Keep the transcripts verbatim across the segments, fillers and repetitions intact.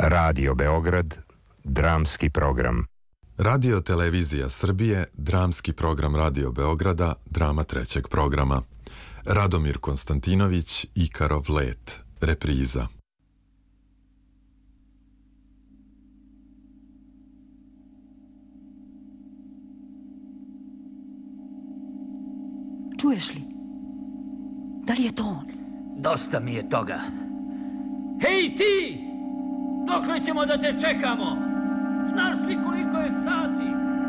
Radio Beograd, dramski program. Radio Televizija Srbije, dramski program Radio Beograda, drama trećeg programa. Radomir Konstantinović, Ikarov let, repriza. Čuješ li? Da li je to on? Dosta mi je toga. Hej ti! Dokle ćemo da te čekamo? Znaš li koliko je sati?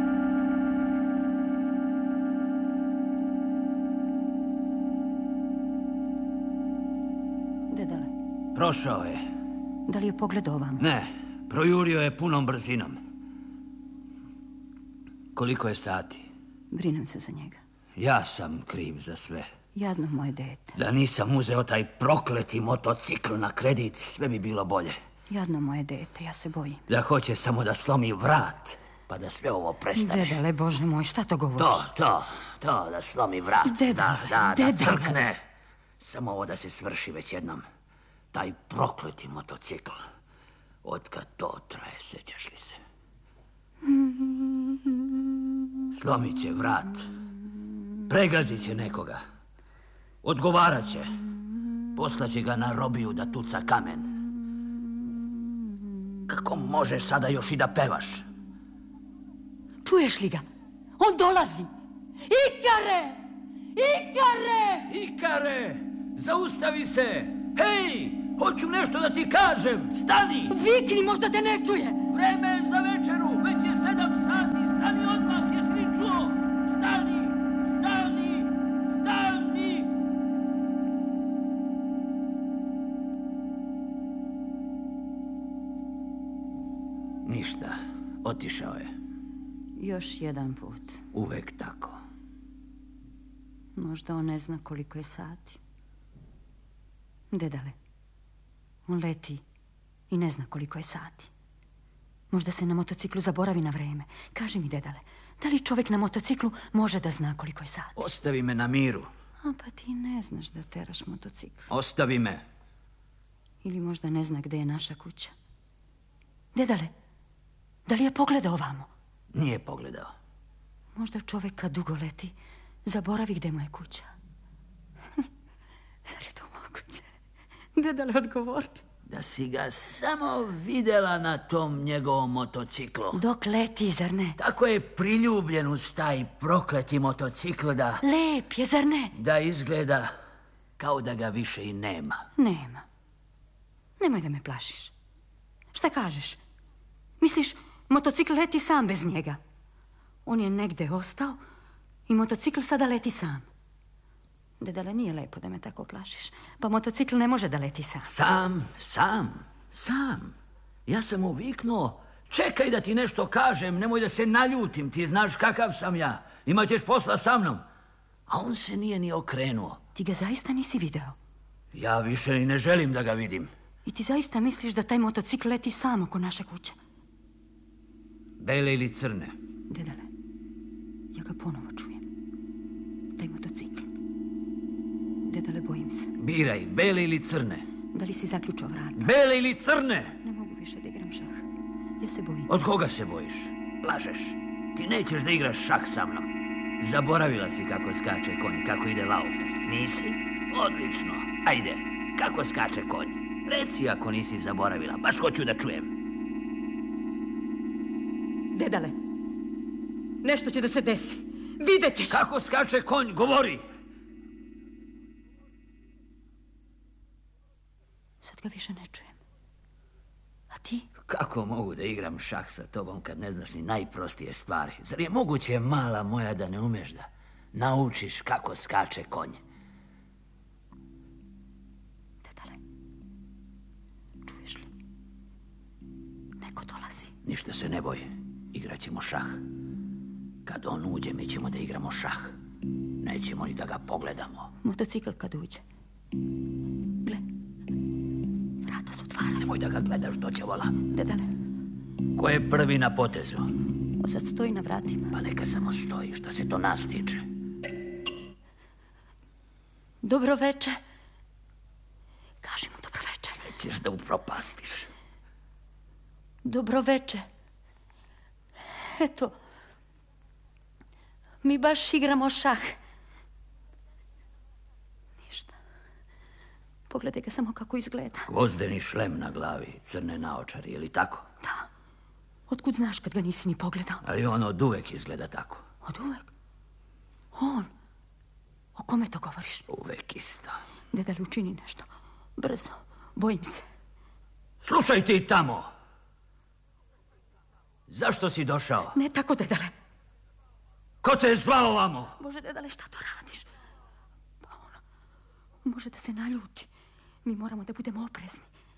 Dedale. Prošao je. Da li je pogledao vam? Ne, projurio je punom brzinom. Koliko je sati? Brinem se za njega. Ja sam kriv za sve. Jadno moje dete. Da nisam uzeo taj prokleti motocikl na kredit, sve bi bilo bolje. Jadno moje dete, ja se bojim. Da hoće samo da slomi vrat, pa da sve ovo prestane. Dedale, Bože moj, šta to govoriš? To, to, to, da slomi vrat. Dedale, da, da, dedale. da crkne. Samo ovo da se svrši već jednom. Taj prokleti motocikl. Otkad to traje, sećaš li se? Slomit će vrat. Pregazit će nekoga. Odgovarat će. Poslaće ga na robiju da tuca kamen. Kako možeš sada još i da pevaš? Čuješ li ga? On dolazi! Ikare! Ikare! Ikare! Zaustavi se! Hej! Hoću nešto da ti kažem! Stani! Vikni, možda te ne čuje! Vreme je za večeru! Već je sedam sati! Stani odmah! Jesi li čuo? Stani! Stani! Stani! Ništa. Otišao je. Još jedan put. Uvek tako. Možda on ne zna koliko je sati. Dedale, on leti i ne zna koliko je sati. Možda se na motociklu zaboravi na vreme. Kaži mi, dedale, da li čovjek na motociklu može da zna koliko je sati? Ostavi me na miru. A pa ti ne znaš da teraš motocikl. Ostavi me. Ili možda ne zna gde je naša kuća. Dedale, da li je pogledao ovamo? Nije pogledao. Možda čovjek kad dugo leti zaboravi gde mu je kuća. Zar je to moguće? Dedale, odgovori. Da si ga samo videla na tom njegovom motociklu. Dok leti, zar ne? Tako je priljubljen uz taj prokleti motocikl da... Lep je, zar ne? Da izgleda kao da ga više i nema. Nema. Nemoj da me plašiš. Šta kažeš? Misliš, motocikl leti sam bez njega? On je negde ostao i motocikl sada leti sam. Dedale, nije lepo da me tako plašiš. Pa motocikl ne može da leti sam. Sam, sam, sam. Ja sam mu viknuo, čekaj da ti nešto kažem, nemoj da se naljutim, ti znaš kakav sam ja. Imaćeš posla sa mnom. A on se nije ni okrenuo. Ti ga zaista nisi video? Ja više i ne želim da ga vidim. I ti zaista misliš da taj motocikl leti sam oko naše kuće? Bele ili crne? Dedale, ja ga ponovo čujem. Taj motocikl. Dedale, bojim se. Biraj, bele ili crne? Da li si zaključao vrata? Bele ili crne? Ne mogu više da igram šah. Ja se bojim. Od koga se bojiš? Lažeš. Ti nećeš da igraš šah sa mnom. Zaboravila si kako skače konj, kako ide laufer. Nisi? Odlično. Ajde, kako skače konj? Reci ako nisi zaboravila, baš hoću da čujem. Dedale, nešto će da se desi. Vidjet ćeš. Kako skače konj, govori. Sad ga više ne čujem. A ti? Kako mogu da igram šah sa tobom kad ne znaš ni najprostije stvari? Zar je moguće, mala moja, da ne umeš da naučiš kako skače konj? Dedale, čuješ li? Neko dolazi. Ništa se ne boj, igraćemo šah. Kad on uđe, mi ćemo da igramo šah. Nećemo ni da ga pogledamo. Motocikl kad uđe. Gle, vrata su otvarala. Nemoj da ga gledaš, doće vola. Dedale. Ko je prvi na potezu? On sad stoji na vratima. Pa neka samo stoji, šta se to nas tiče. Dobro veče. Kaži mu dobro veče. Sve ćeš da upropastiš. Dobro veče. Eto, mi baš igramo šah. Ništa. Pogledaj ga samo kako izgleda. Gvozdeni šlem na glavi, crne naočari, je li tako? Da. Otkud znaš kad ga nisi ni pogledao? Ali on od uvek izgleda tako. Od uvek? On? O kome to govoriš? Uvek isto. Dedale, učini nešto. Brzo. Bojim se. Slušaj ti tamo. Zašto si došao? Ne tako, dedale. Ko te je zvao ovamo? Bože, dedale, šta to radiš? Pa ono, može da se naljuti. Mi moramo da budemo oprezni.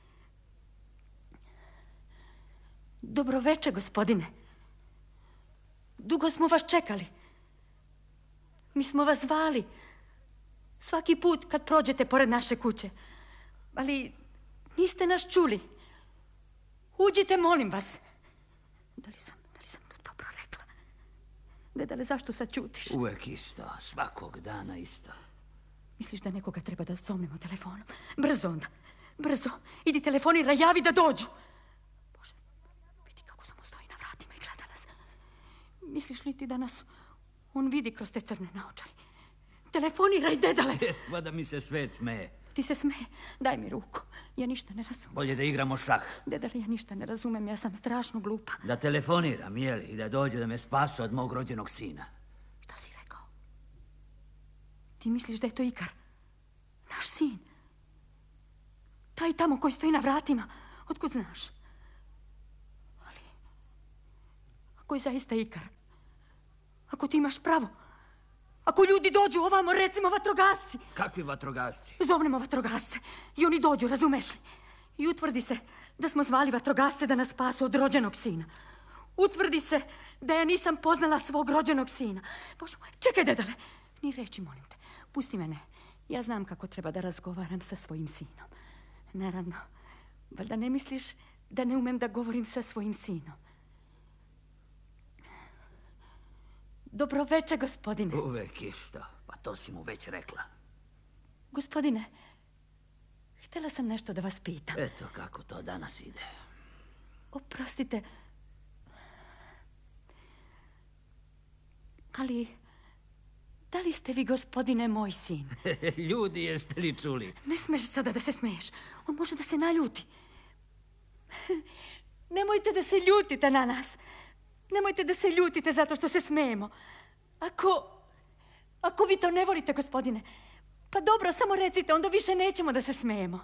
Dobro veče, gospodine. Dugo smo vas čekali. Mi smo vas zvali. Svaki put kad prođete pored naše kuće. Ali niste nas čuli. Uđite, molim vas. Da li sam, da li sam to dobro rekla? Dedale, zašto sad ćutiš? Uvek isto, svakog dana isto. Misliš da nekoga treba da zovnemo telefonom? Brzo onda, brzo. Idi telefonira, javi da dođu. Bože, vidi kako samo stoji na vratima i gleda nas. Misliš li ti da nas on vidi kroz te crne naočari? Telefoniraj, dedale. Jesva da mi se svet smeje. Ti se smeje. Daj mi ruku. Ja ništa ne razumem. Bolje da igramo šah. Dedale, ja ništa ne razumem. Ja sam strašno glupa. Da telefoniram, jeli, i da dođu da me spasu od mog rođenog sina. Šta si rekao? Ti misliš da je to Ikar? Naš sin? Taj tamo koji stoji na vratima? Otkud znaš? Ali, ako je zaista Ikar, ako ti imaš pravo, ako ljudi dođu ovamo, recimo vatrogasci. Kakvi vatrogasci? Zovnemo vatrogasce i oni dođu, razumeš li? I utvrdi se da smo zvali vatrogasce da nas spasu od rođenog sina. Utvrdi se da ja nisam poznala svog rođenog sina. Bože moj, čekaj, dedale. Ni reći, molim te. Pusti mene. Ja znam kako treba da razgovaram sa svojim sinom. Naravno, valjda ne misliš da ne umem da govorim sa svojim sinom. Dobro veče, gospodine. Uvek isto. Pa to si mu već rekla. Gospodine, htjela sam nešto da vas pitam. Eto kako to danas ide. Oprostite, ali da li ste vi, gospodine, moj sin? Ljudi, jeste li čuli? Ne smeš sada da se smeješ. On može da se naljuti. Nemojte da se ljutite na nas. Nemojte da se ljutite zato što se smejemo. Ako, ako vi to ne volite, gospodine, pa dobro, samo recite, onda više nećemo da se smejemo.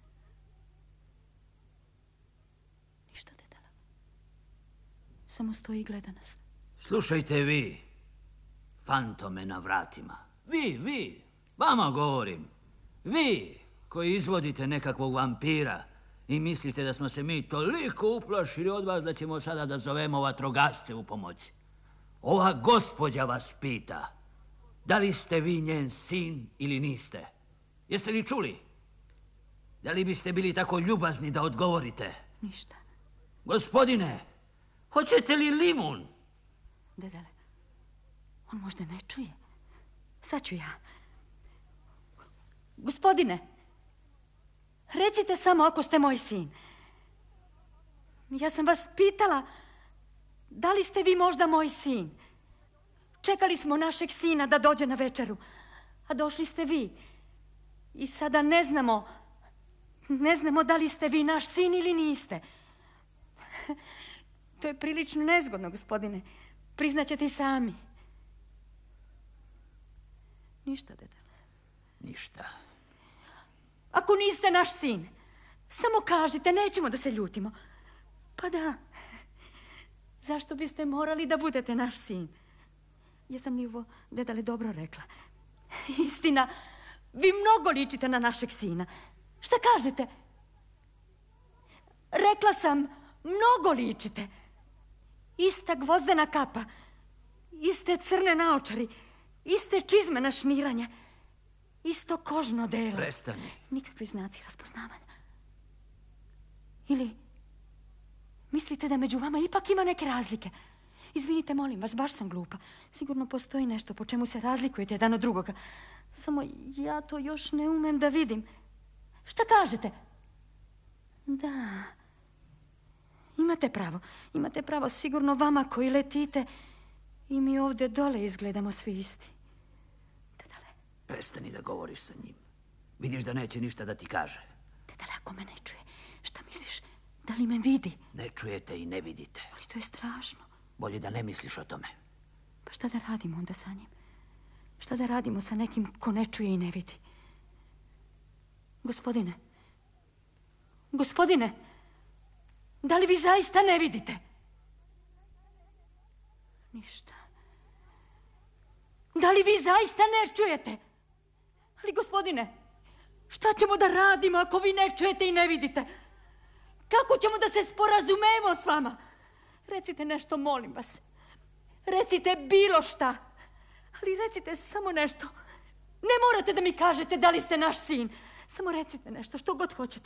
Ništa, dedala. Samo stoji i gleda nas. Slušajte vi, fantome na vratima. Vi, vi, vama govorim. Vi koji izvodite nekakvog vampira i mislite da smo se mi toliko uplašili od vas da ćemo sada da zovemo vatrogasce u pomoć. Ova gospođa vas pita, da li ste vi njen sin ili niste? Jeste li čuli? Da li biste bili tako ljubazni da odgovorite? Ništa. Gospodine, hoćete li limun? Dedale, on možda ne čuje. Sad ću ja. Gospodine, recite samo ako ste moj sin. Ja sam vas pitala, da li ste vi možda moj sin? Čekali smo našeg sina da dođe na večeru, a došli ste vi. I sada ne znamo, ne znamo da li ste vi naš sin ili niste. To je prilično nezgodno, gospodine. Priznaćete i sami. Ništa, dedale. Ništa. Ako niste naš sin, samo kažite, nećemo da se ljutimo. Pa da, zašto biste morali da budete naš sin? Jesam li ovo, dedale, dobro rekla? Istina, vi mnogo ličite na našeg sina. Šta kažete? Rekla sam, mnogo ličite. Ista gvozdena kapa, iste crne naočari, iste čizme na šniranje, isto kožno delo. Prestani. Nikakvi znaci raspoznavanja. Ili mislite da među vama ipak ima neke razlike? Izvinite, molim vas, baš sam glupa. Sigurno postoji nešto po čemu se razlikujete jedan od drugoga. Samo ja to još ne umem da vidim. Šta kažete? Da, ima Imate pravo. Imate pravo sigurno vama koji letite i mi ovdje dole izgledamo svi isti. Dedale. Prestani da govoriš sa njim. Vidiš da neće ništa da ti kaže. Dedale, ako me ne čuje, šta misliš? Da li me vidi? Ne čujete i ne vidite. Ali to je strašno. Bolje da ne misliš o tome. Pa šta da radimo onda sa njim? Šta da radimo sa nekim ko ne čuje i ne vidi? Gospodine, gospodine, da li vi zaista ne vidite? Ništa. Da li vi zaista ne čujete? Ali gospodine, šta ćemo da radimo ako vi ne čujete i ne vidite? Kako ćemo da se sporazumemo s vama? Recite nešto, molim vas. Recite bilo šta. Ali recite samo nešto. Ne morate da mi kažete da li ste naš sin. Samo recite nešto, što god hoćete.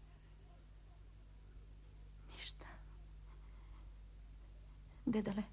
Ništa. Dedale,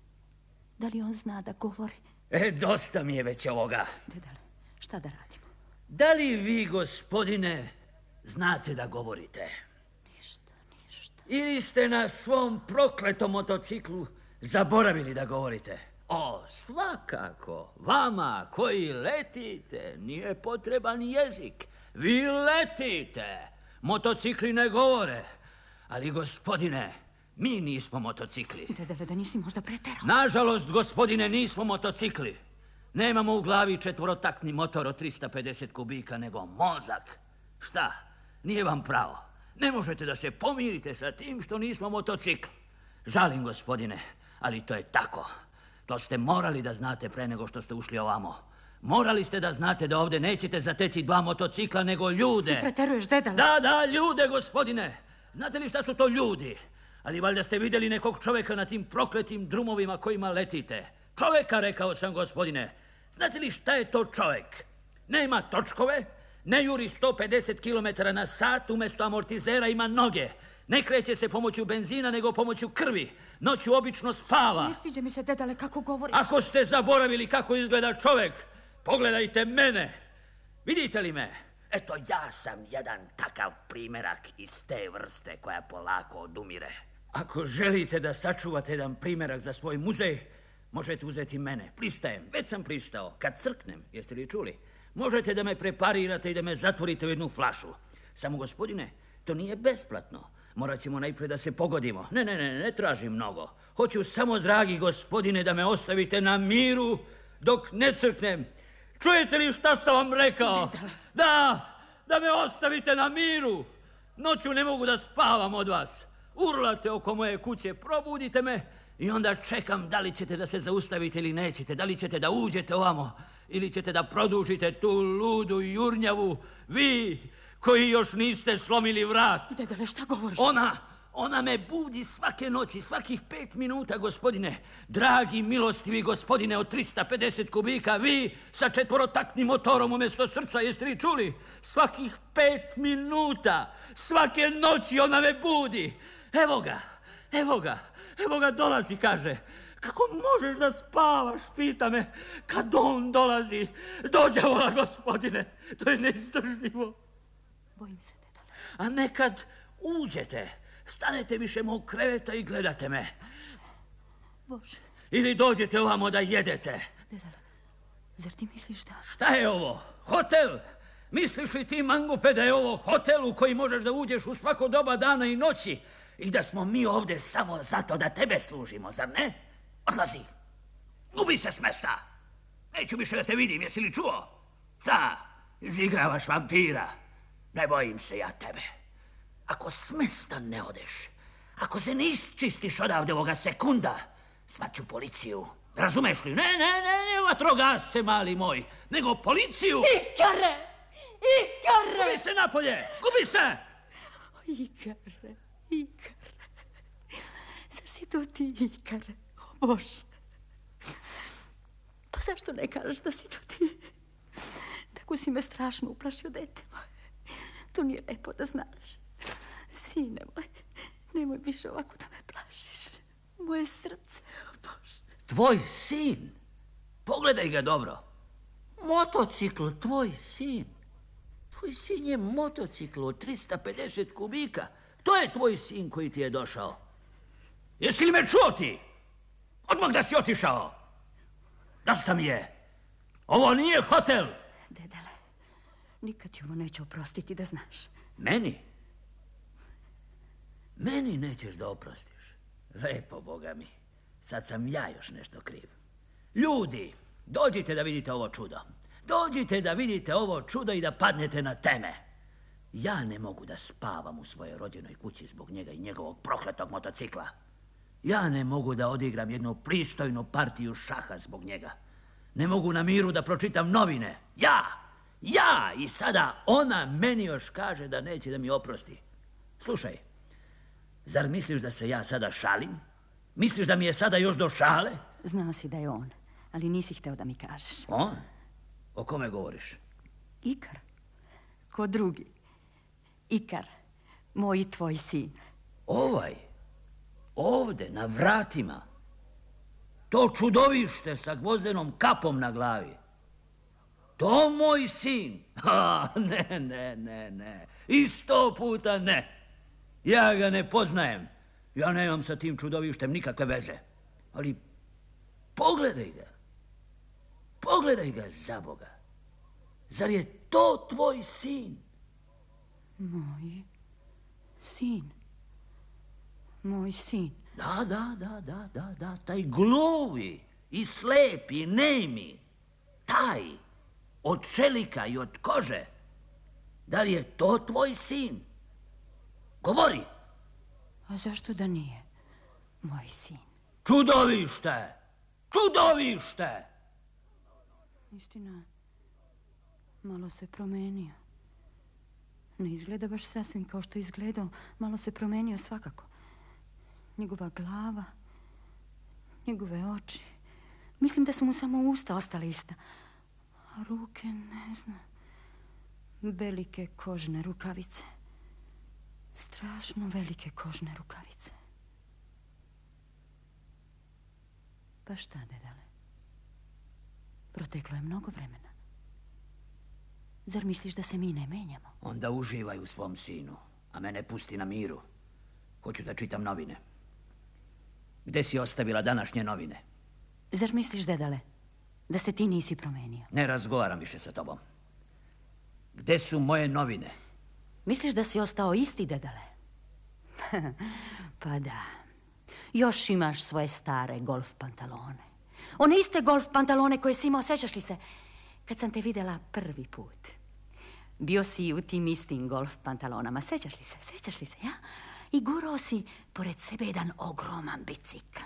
da li on zna da govori? E, dosta mi je već ovoga. Dedale, šta da radimo? Da li vi, gospodine, znate da govorite? Ništa, ništa. Ili ste na svom prokletom motociklu zaboravili da govorite? O, svakako, vama koji letite nije potreban jezik. Vi letite. Motocikli ne govore. Ali, gospodine, mi nismo motocikli. Dedale, da nisi možda preterao? Nažalost, gospodine, nismo motocikli. Nemamo u glavi četvorotaktni motor od trista pedeset kubika, nego mozak. Šta? Nije vam pravo. Ne možete da se pomirite sa tim što nismo motocikl. Žalim, gospodine, ali to je tako. To ste morali da znate pre nego što ste ušli ovamo. Morali ste da znate da ovdje nećete zateći dva motocikla, nego ljude. Ti preteruješ, dedale. Da, da, ljude, gospodine. Znate li šta su to ljudi? Ali valjda ste vidjeli nekog čovjeka na tim prokletim drumovima kojima letite. Čovjeka, rekao sam, gospodine. Znate li šta je to čovjek? Nema točkove, ne juri sto pedeset kilometara na sat, umjesto amortizera ima noge. Ne kreće se pomoću benzina, nego pomoću krvi. Noću obično spava. Ne sviđa mi se, dedale, kako govoriš. Ako ste zaboravili kako izgleda čovjek, pogledajte mene. Vidite li me? Eto, ja sam jedan takav primjerak iz te vrste koja polako odumire. Ako želite da sačuvate jedan primjerak za svoj muzej, možete uzeti mene. Pristajem, već sam pristao. Kad crknem, jeste li čuli? Možete da me preparirate i da me zatvorite u jednu flašu. Samo, gospodine, to nije besplatno. Morat ćemo najprije da se pogodimo. Ne, ne, ne, ne tražim mnogo. Hoću samo, dragi gospodine, da me ostavite na miru dok ne crknem. Čujete li šta sam vam rekao? Da, da me ostavite na miru. Noću ne mogu da spavam od vas. Urlate oko moje kuće, probudite me i onda čekam da li ćete da se zaustavite ili nećete. Da li ćete da uđete ovamo ili ćete da produžite tu ludu jurnjavu. Vi koji još niste slomili vrat. Dedale, šta govoriš? Ona, ona me budi svake noći, svakih pet minuta, gospodine. Dragi, milostivi gospodine od trista pedeset kubika, vi sa četvorotaktnim motorom umjesto srca, jeste li čuli? Svakih pet minuta, svake noći ona me budi. Evo ga, evo ga, evo ga dolazi, kaže. Kako možeš da spavaš, pita me, kad on dolazi. Dođe vola, gospodine, to je neizdržljivo. Bojim se, dedale. A nekad uđete, stanete više mog kreveta i gledate me. Bože. Ili dođete ovamo da jedete. Dedale, zar ti misliš da... Šta je ovo? Hotel? Misliš li ti, mangupe, da je ovo hotel u koji možeš da uđeš u svako doba dana i noći i da smo mi ovdje samo zato da tebe služimo, zar ne? Odlazi. Gubi se s mesta. Neću više da te vidim, jesi li čuo? Šta? Izigravaš vampira. Ne bojim se ja tebe. Ako s mesta ne odeš, ako se ne isčistiš odavde ovoga sekunda, svaću policiju. Razumeš li? Ne, ne, ne, ne, vatrogasce, mali moj, nego policiju. Ikare! Ikare! Gubi se napolje! Gubi se! Ikare, Ikare. Zar si to ti, Ikare? O Bože. Pa zašto ne kažeš da si to ti? Tako si me strašno uplašio, dete moje. To nije lepo da znaš. Sine moj, nemoj više ovako da me plašiš. Moje srce, o Bože. Tvoj sin? Pogledaj ga dobro. Motocikl, tvoj sin. Tvoj sin je motocikl od trista pedeset kubika. To je tvoj sin koji ti je došao. Jesi li me čuo ti? Odmah da si otišao. Dosta mi je. Ovo nije hotel. Dedale, nikad ti ovo neću oprostiti, da znaš. Meni? Meni nećeš da oprostiš. Lepo, Boga mi. Sad sam ja još nešto kriv. Ljudi, dođite da vidite ovo čudo. Dođite da vidite ovo čudo i da padnete na teme. Ja ne mogu da spavam u svojoj rođenoj kući zbog njega i njegovog prokletog motocikla. Ja ne mogu da odigram jednu pristojnu partiju šaha zbog njega. Ne mogu na miru da pročitam novine. Ja! Ja! I sada ona meni još kaže da neće da mi oprosti. Slušaj, zar misliš da se ja sada šalim? Misliš da mi je sada još do šale? Znao si da je on, ali nisi hteo da mi kažeš. On? O kome govoriš? Ikar. Ko drugi. Ikar, moj i tvoj sin. Ovaj? Ovde, na vratima? To čudovište sa gvozdenom kapom na glavi? To moj sin? Ha, ne, ne, ne, ne. I sto puta ne. Ja ga ne poznajem. Ja nemam sa tim čudovištem nikakve veze. Ali pogledaj ga. Pogledaj ga, za Boga. Zar je to tvoj sin? Moj sin. Moj sin. Da, da, da, da, da, da, taj gluvi i slepi, nemi, taj, od čelika i od kože. Da li je to tvoj sin? Govori. A zašto da nije moj sin? Čudovište! Čudovište! Istina, malo se promenio. Ne izgleda baš sasvim kao što je izgledao. Malo se promenio svakako. Njegova glava, njegove oči. Mislim da su mu samo usta ostale ista. A ruke, ne znam. Velike kožne rukavice. Strašno velike kožne rukavice. Pa šta, dedale? Proteklo je mnogo vremena. Zar misliš da se mi ne menjamo? Onda uživaj u svom sinu, a mene pusti na miru. Hoću da čitam novine. Gde si ostavila današnje novine? Zar misliš, dedale, da se ti nisi promenio? Ne razgovaram više sa tobom. Gde su moje novine? Misliš da si ostao isti, dedale? Pa da. Još imaš svoje stare golf pantalone. One iste golf pantalone koje si imao, sećaš li se? Kad sam te videla prvi put. Bio si u tim istim golf pantalonama, sećaš li se? Sećaš li se, ja? I gurao si pored sebe jedan ogroman bicikl.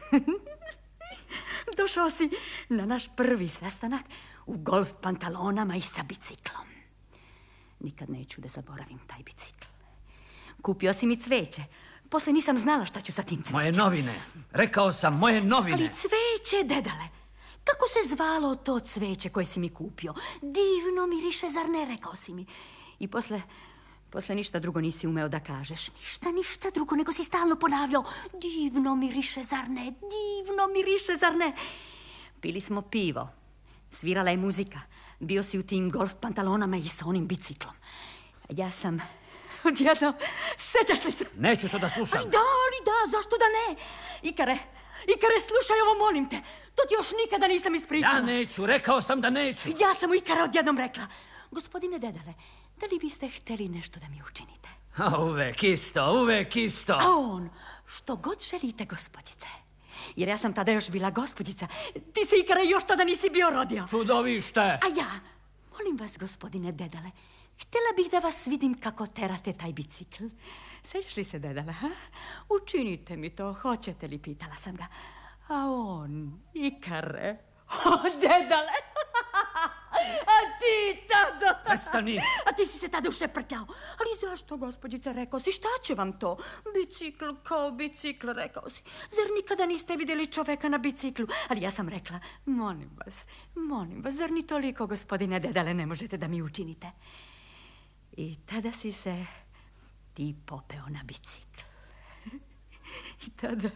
Došao si na naš prvi sastanak u golf pantalonama i sa biciklom. Nikad neću da zaboravim taj bicikl. Kupio si mi cveće. Posle nisam znala šta ću sa tim cvećem. Moje novine. Rekao sam, moje novine. Ali cveće, dedale. Kako se zvalo to cveće koje si mi kupio? Divno miriše, zar ne, rekao si mi. I posle, posle ništa drugo nisi umeo da kažeš. Ništa, ništa drugo, nego si stalno ponavljao. Divno miriše, zar ne? Divno miriše, zar ne? Pili smo pivo. Svirala je muzika. Bio si u tim golf pantalonama i sa onim biciklom. Ja sam... Odjedno, sećaš li se? Neću to da slušam. Ali da, ali da, zašto da ne? Ikare, Ikare, slušaj ovo, molim te. To ti još nikada nisam ispričala. Ja neću, rekao sam da neću. Ja sam u Ikare odjednom rekla. Gospodine dedale, da li biste hteli nešto da mi učinite? A uvek isto, uvek isto. A on, što god želite, gospođice. Jer ja sam tada još bila gospođica. Ti se, Ikare, još tada nisi bio rodio. Čudovište. A ja, molim vas, gospodine dedale, htjela bih da vas vidim kako terate taj bicikl. Sećaš li se, dedale, ha? Učinite mi to, hoćete li, pitala sam ga. A on, Ikare, o, dedale, a ti tada... Prestani. A ti si se tada ušeprtljao. Ali zašto, gospođice, rekao si, šta će vam to? Bicikl kao bicikl, rekao si. Zar nikada niste vidjeli čoveka na biciklu? Ali ja sam rekla, molim vas, molim vas, zar ni toliko, gospodine dedale, ne možete da mi učinite? I tada si se ti popeo na bicikl. I tada...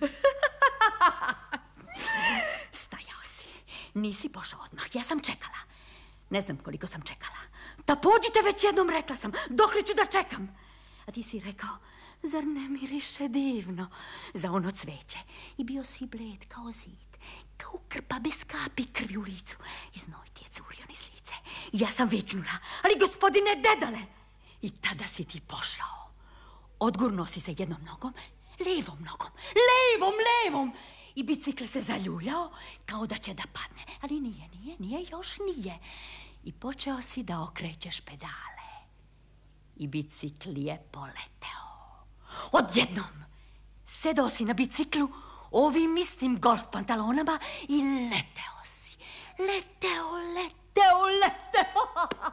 Stajao si. Nisi pošao odmah. Ja sam čekala. Ne znam koliko sam čekala. Da pođite već jednom, rekla sam. Dokle ću da čekam? A ti si rekao, Zar ne miriše divno za ono cveće? I bio si bled kao zid, kao krpa bez kapi krvi u licu. I znoj ti je curio niz lice. I ja sam viknula, ali gospodine Dedale! I tada si ti pošao. Odgurno si se jednom nogom, levom nogom, levom, levom. I bicikl se zaljuljao kao da će da padne. Ali nije, nije, nije, još nije. I počeo si da okrećeš pedale. I bicikl je poleteo. Odjednom sedao si na biciklu ovim istim golf pantalonama i leteo si. Leteo, leteo, leteo.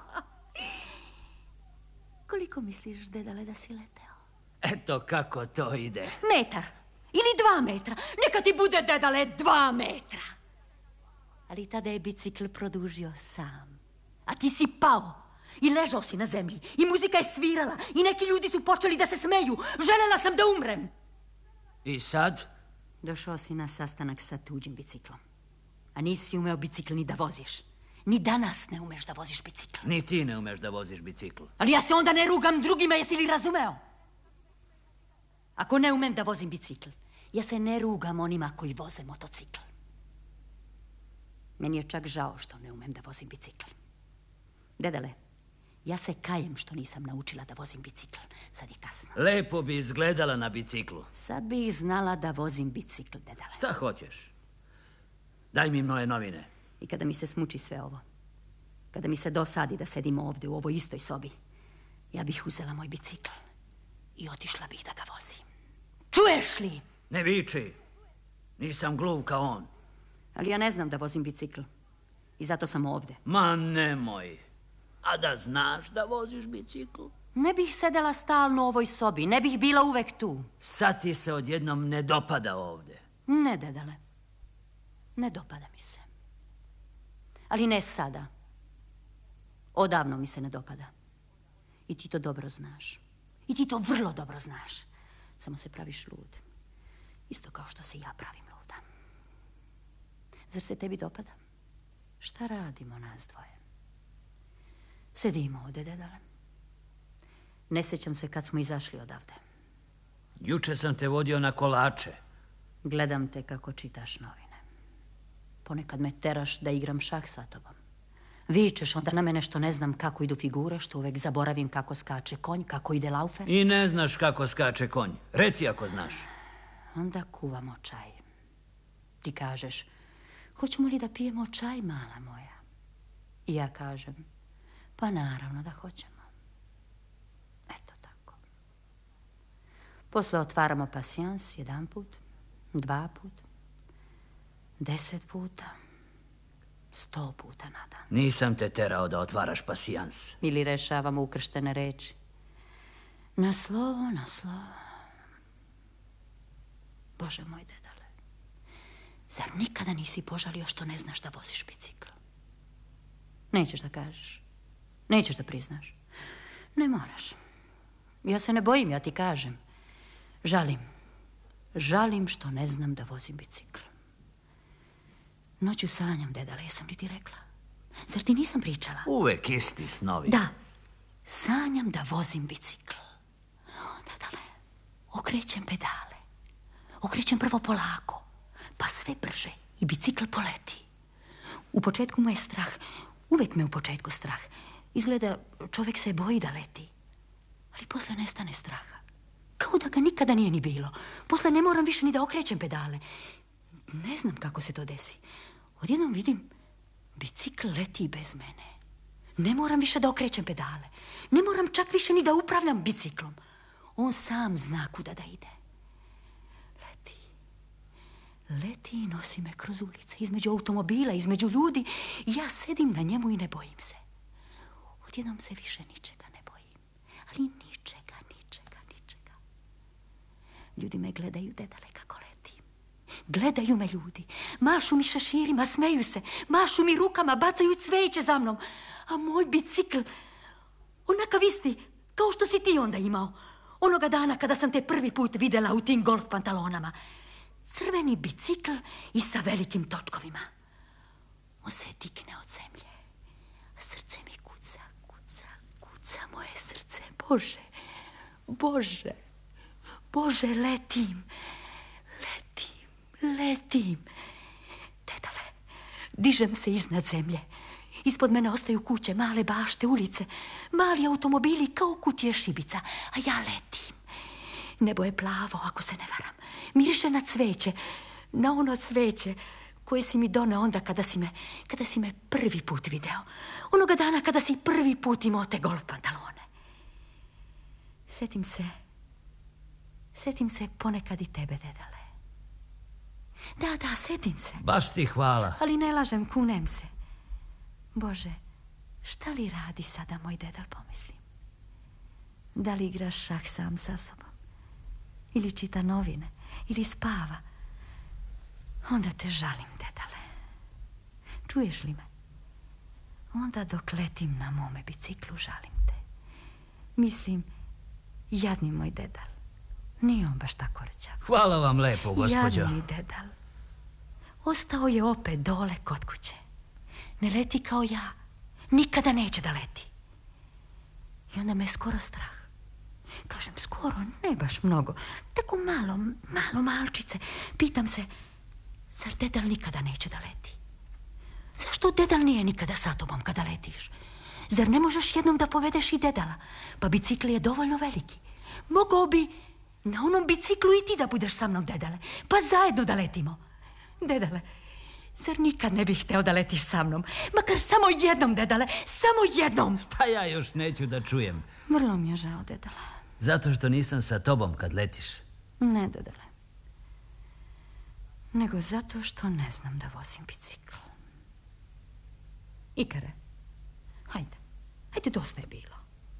Koliko misliš, Dedale, da si leteo? Eto kako to ide. Metar ili dva metra. Neka ti bude, Dedale, dva metra. Ali tada je bicikl produžio sam. A ti si pao. I ležao si na zemlji. I muzika je svirala. I neki ljudi su počeli da se smeju. Želela sam da umrem. I sad? Došao si na sastanak sa tuđim biciklom. A nisi umeo bicikl ni da voziš. Ni danas ne umeš da voziš bicikl. Ni ti ne umeš da voziš bicikl. Ali ja se onda ne rugam drugima, jesi li razumeo? Ako ne umem da vozim bicikl, ja se ne rugam onima koji voze motocikl. Meni je čak žao što ne umem da vozim bicikl. Dedale, ja se kajem što nisam naučila da vozim bicikl. Sad je kasno. Lepo bi izgledala na biciklu. Sad bi znala da vozim bicikl, Dedale. Šta hoćeš? Daj mi moje novine. I kada mi se smuči sve ovo, kada mi se dosadi da sedim ovde u ovoj istoj sobi, ja bih uzela moj bicikl i otišla bih da ga vozim. Čuješ li? Ne viči. Nisam gluv kao on. Ali ja ne znam da vozim bicikl. I zato sam ovde. Ma nemoj. A da znaš da voziš bicikl? Ne bih sedela stalno u ovoj sobi. Ne bih bila uvek tu. Sad ti se odjednom ne dopada ovde. Ne, Dedale. Ne dopada mi se. Ali ne sada. Odavno mi se ne dopada. I ti to dobro znaš. I ti to vrlo dobro znaš. Samo se praviš lud. Isto kao što se ja pravim luda. Zar se tebi dopada? Šta radimo nas dvoje? Sedimo ovde, Dedale. Ne sećam se kad smo izašli odavde. Juče sam te vodio na kolače. Gledam te kako čitaš novine. Ponekad me teraš da igram šah sa tobom. Vičeš onda na mene što ne znam kako idu figure, što uvek zaboravim kako skače konj, kako ide laufer. I ne znaš kako skače konj. Reci ako znaš. Onda kuvamo čaj. Ti kažeš, hoćemo li da pijemo čaj, mala moja? I ja kažem, pa naravno da hoćemo. Eto tako. Posle otvaramo pasijans jedan put, dva put, deset puta, sto puta na dan. Nisam te terao da otvaraš pasijans. Ili rešavamo ukrštene reči. Na slovo, na slovo. Bože moj, Dedale, zar nikada nisi požalio što ne znaš da voziš bicikl? Nećeš da kažeš. Nećeš da priznaš. Ne moraš. Ja se ne bojim, ja ti kažem. Žalim. Žalim što ne znam da vozim bicikl. Noću sanjam, Dedale, jesam li ti rekla? Zar ti nisam pričala? Uvek isti snovi. Da. Sanjam da vozim bicikl. Dedale, okrećem pedale. Okrećem prvo polako, pa sve brže i bicikl poleti. U početku mu je strah. Uvek me u početku strah. Izgleda, čovek se boji da leti. Ali posle nestane straha. Kao da ga nikada nije ni bilo. Posle ne moram više ni da okrećem pedale. Ne znam kako se to desi. Odjednom vidim, bicikl leti bez mene. Ne moram više da okrećem pedale. Ne moram čak više ni da upravljam biciklom. On sam zna kuda da ide. Leti. Leti i nosi me kroz ulice, između automobila, između ljudi. I ja sedim na njemu i ne bojim se. Odjednom se više ničega ne bojim. Ali ničega, ničega, ničega. Ljudi me gledaju, Dedale, kako letim. Gledaju me ljudi. Mašu mi šeširima, smeju se. Mašu mi rukama, bacaju cveće za mnom. A moj bicikl, onakav isti, kao što si ti onda imao. Onoga dana kada sam te prvi put videla u tim golf pantalonama. Crveni bicikl i sa velikim točkovima. On se digne od zemlje. A srce mi kuca, kuca, kuca moje srce. Bože, Bože, Bože, letim. Letim, letim. Dedale, dižem se iznad zemlje. Ispod mene ostaju kuće, male bašte, ulice, mali automobili kao kutije šibica, a ja letim. Nebo je plavo, ako se ne varam. Miriše na cveće, na ono cveće koje si mi doneo onda kada si me, kada si me prvi put video. Onoga dana kada si prvi put imao te golf pantalone. Setim se, setim se ponekad i tebe, dedale. Da, da, setim se. Baš ti hvala. Ali ne lažem, kunem se. Bože, šta li radi sada moj dedal, pomislim? Da li igraš šah sam sa sobom? Ili čita novine? Ili spava? Onda te žalim, dedale. Čuješ li me? Onda dok letim na mome biciklu, žalim te. Mislim, jadni moj dedal. Nije on baš tako rđav. Hvala vam lepo, gospođo. Jadni dedal. Ostao je opet dole kod kuće. Ne leti kao ja. Nikada neće da leti. I onda me je skoro strah. Kažem, skoro, ne baš mnogo. Tako malo, malo malčice. Pitam se, zar dedal nikada neće da leti? Zašto dedal nije nikada sa tobom kada letiš? Zar ne možeš jednom da povedeš i dedala? Pa bicikl je dovoljno veliki. Mogao bi na onom biciklu i ti da budeš sa mnom, dedale. Pa zajedno da letimo. Dedale, zar nikad ne bih hteo da letiš sa mnom? Makar samo jednom, dedale, samo jednom. Šta ja još neću da čujem? Vrlo mi je žao, dedale. Zato što nisam sa tobom kad letiš. Ne, dedale. Nego zato što ne znam da vozim bicikl. Ikare, hajde, hajde, dosta je bilo.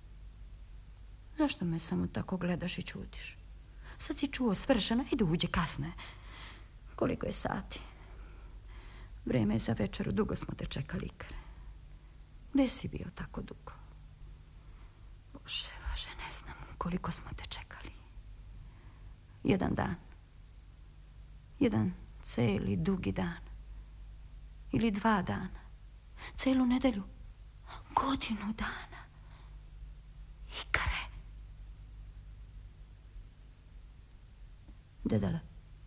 Zašto me samo tako gledaš i čutiš? Sad si čuo svršeno, ajde uđe, kasno je. Koliko je sati? Vreme je za večeru, dugo smo te čekali, Ikare. Gde si bio tako dugo? Bože, Bože, ne znam koliko smo te čekali. Jedan dan. Jedan celi dugi dan. Ili dva dana. Celu nedelju. Godinu dana. Ikare. Dedale,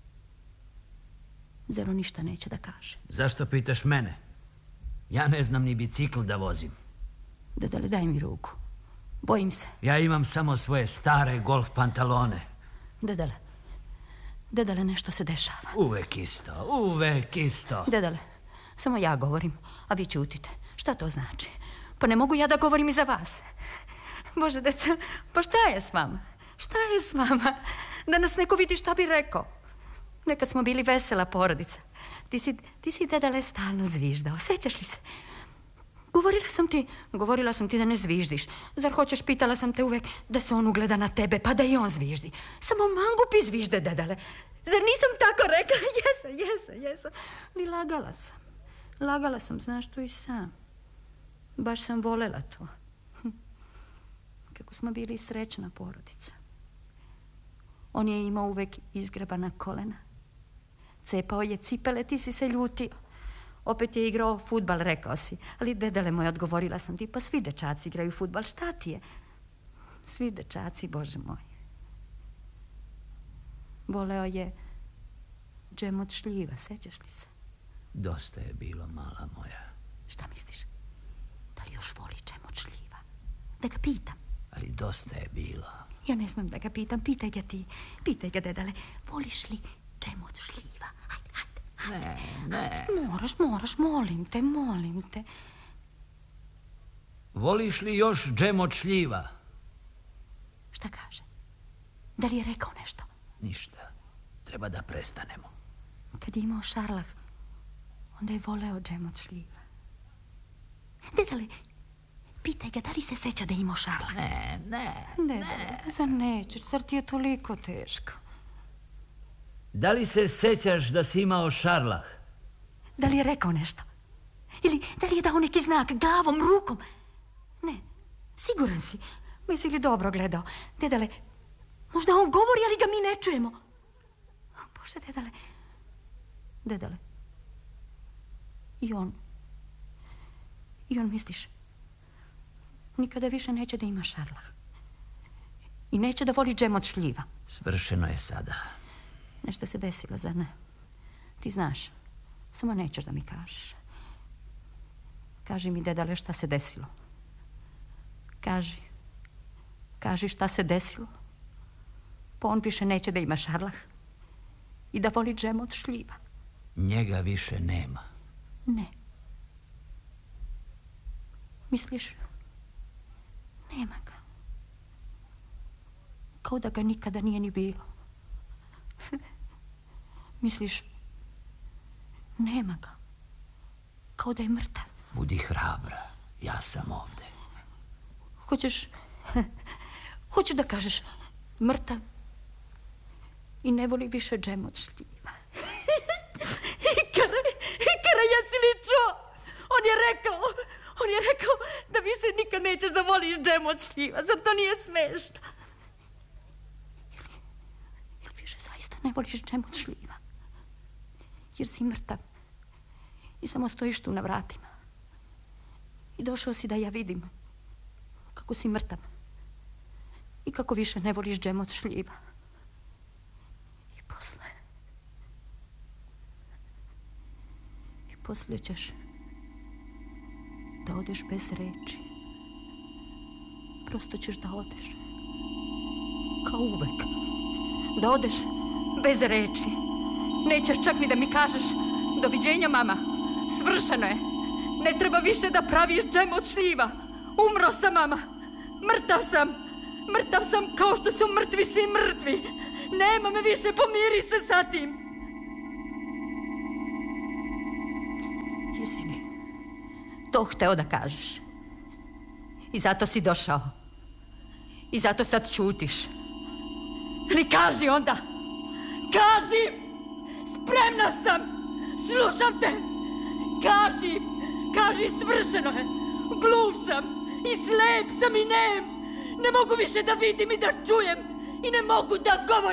zar on ništa neće da kaže? Zašto pitaš mene? Ja ne znam ni bicikl da vozim. Dedale, daj mi ruku. Bojim se. Ja imam samo svoje stare golf pantalone. Dedale, dedale, nešto se dešava. Uvek isto, uvek isto. Dedale, samo ja govorim, a vi ćutite. Šta to znači? Pa ne mogu ja da govorim i za vas. Bože, deca, pa šta je s vama? Šta je s vama? Da nas neko vidi, šta bi rekao? Nekad smo bili vesela porodica. Ti si, ti si, dedale, stalno zviždao. Sećaš li se? Govorila sam ti, govorila sam ti da ne zviždiš. Zar hoćeš, pitala sam te uvek da se on ugleda na tebe, pa da i on zviždi. Samo mangupi zvižde, dedale. Zar nisam tako rekla? Jesam, jesam, jesam. Ali lagala sam. Lagala sam, znaš to i sam. Baš sam volela to. Kako smo bili srećna porodica. On je imao uvek izgrebana kolena. Cepao je cipele, ti si se ljutio. Opet je igrao fudbal, rekao si. Ali, dedale moja, odgovorila sam ti, pa svi dečaci igraju fudbal, šta ti je? Svi dečaci, Bože moj. Voleo je džem od šljiva, sećaš li se? Dosta je bilo, mala moja. Šta misliš? Da li još voli džem od šljiva? Da ga pitam. Ali dosta je bilo. Ja ne smem da ga pitam, pitaj ga ti. Pitaj ga, dedale, voliš li džem od šljiva? Hajde, hajde. Ne, ne. Moraš, moraš, molim te, molim te. Voliš li još džem od šljiva? Šta kaže? Da li je rekao nešto? Ništa. Treba da prestanemo. Kad je imao šarlah, onda je voleo džem od šljiva. Dedale, pitaj ga da li se seća da je imao šarlah. Ne, ne, ne. Ne, zar nećeš, zar ti je toliko teško? Da li se sećaš da si imao šarlah? Da li je rekao nešto? Ili da li je dao neki znak glavom, rukom? Ne, siguran si. Misli li dobro gledao? Dedale, možda on govori, ali ga mi ne čujemo. Bože, dedale. Dedale. I on. I on, misliš, nikada više neće da ima šarlah. I neće da voli džem od šljiva. Svršeno je sada. Nešto se desilo, zar ne? Ti znaš, samo nećeš da mi kažeš. Kaži mi, dedale, šta se desilo. Kaži. Kaži šta se desilo. Pa on više neće da ima šarlah i da voli džem od šljiva. Njega više nema. Ne. Misliš? Nema ga. Kao da ga nikada nije ni bilo. Misliš? Nema ga. Kao da je mrtav. Budi hrabra. Ja sam ovde. Hoćeš... Hoćeš da kažeš mrtav i ne voli više džem od šljiva. Ikara, Ikara, jesi li čuo? On je rekao, on je rekao da više nikad nećeš da voliš džem od šljiva. Zar to nije smešno? Ili, ili više zaista ne voliš džem od šljiva? Jer si mrtav i samo stojiš tu na vratima. I došao si da ja vidim kako si mrtav i kako više ne voliš džem od šljiva. I posle... I posle ćeš da odeš bez reči. Prosto ćeš da odeš. Kao uvek. Da odeš bez reči. Nećeš čak ni da mi kažeš doviđenja, mama. Svršeno je. Ne treba više da praviš džem od šljiva. Umro sam, mama. Mrtav sam. Mrtav sam kao što su mrtvi svi mrtvi. Nema me više, pomiri se sa tim. Jesi li to hteo da kažeš? I zato si došao. I zato sad ćutiš. Ali kaži onda. Kaži! Spremna sam! Slušam te! Kaži! Kaži, svršeno je! Gluv sam! I slep sam i nem! Ne mogu više da vidim i da čujem! I ne mogu da govorim!